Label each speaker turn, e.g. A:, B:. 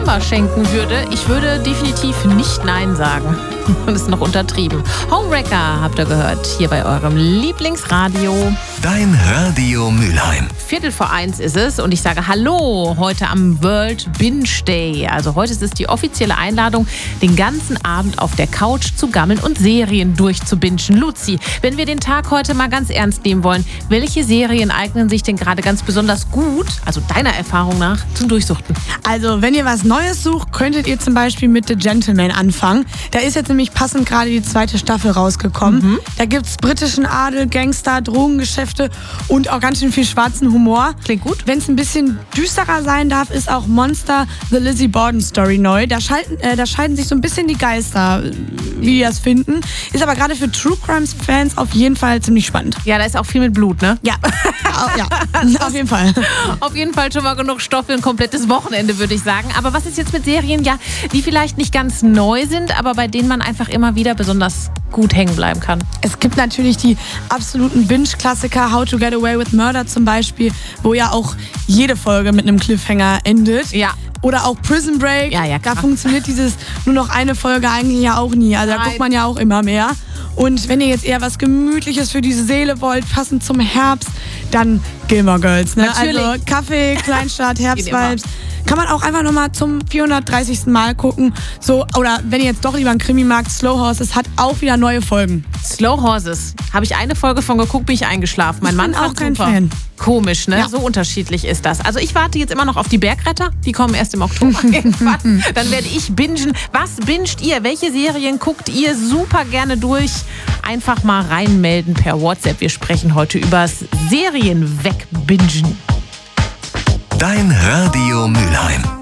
A: September schenken würde, ich würde definitiv nicht Nein sagen. Das ist noch untertrieben. Homewrecker habt ihr gehört, hier bei eurem Lieblingsradio.
B: Dein Radio Mülheim.
A: 1:45 ist es und ich sage Hallo heute am World Binge Day. Also heute ist es die offizielle Einladung, den ganzen Abend auf der Couch zu gammeln und Serien durchzubingen. Luzi, wenn wir den Tag heute mal ganz ernst nehmen wollen, welche Serien eignen sich denn gerade ganz besonders gut, also deiner Erfahrung nach, zum Durchsuchten?
C: Also wenn ihr was Neues sucht, könntet ihr zum Beispiel mit The Gentleman anfangen. Da ist jetzt nämlich passend gerade die 2. Staffel rausgekommen. Da gibt's britischen Adel, Gangster, Drogengeschäfte und auch ganz schön viel schwarzen Humor.
A: Klingt gut.
C: Wenn es ein bisschen düsterer sein darf, ist auch Monster, The Lizzie Borden Story neu. Da scheiden sich so ein bisschen die Geister, wie die das finden. Ist aber gerade für True Crimes Fans auf jeden Fall ziemlich spannend.
A: Ja, da ist auch viel mit Blut, ne?
C: Ja, ja. Auf jeden Fall.
A: Auf jeden Fall schon mal genug Stoff für ein komplettes Wochenende, würde ich sagen. Aber was ist jetzt mit Serien, ja, die vielleicht nicht ganz neu sind, aber bei denen man einfach immer wieder besonders gut hängen bleiben kann?
C: Es gibt natürlich die absoluten Binge-Klassiker, How to Get Away with Murder zum Beispiel, wo ja auch jede Folge mit einem Cliffhanger endet.
A: Ja.
C: Oder auch Prison Break.
A: Ja,
C: da funktioniert dieses nur noch eine Folge eigentlich ja auch nie. Also da guckt man ja auch immer mehr. Und wenn ihr jetzt eher was Gemütliches für diese Seele wollt, passend zum Herbst, dann Gilmore Girls. Ne?
A: Natürlich.
C: Also Kaffee, Kleinstadt, Herbstvibes. Kann man auch einfach nochmal zum 430. Mal gucken. So, oder wenn ihr jetzt doch lieber einen Krimi mag, Slow Horses hat auch wieder neue Folgen.
A: Slow Horses. Habe ich eine Folge von geguckt, bin ich eingeschlafen. Mein Mann
C: bin auch
A: fand
C: kein
A: super.
C: Fan.
A: Komisch, ne?
C: Ja.
A: So unterschiedlich ist das. Also ich warte jetzt immer noch auf die Bergretter. Die kommen erst im Oktober irgendwann. Dann werde ich bingen. Was binget ihr? Welche Serien guckt ihr super gerne durch? Einfach mal reinmelden per WhatsApp. Wir sprechen heute übers Serien wegbingen.
B: Dein Radio Mülheim.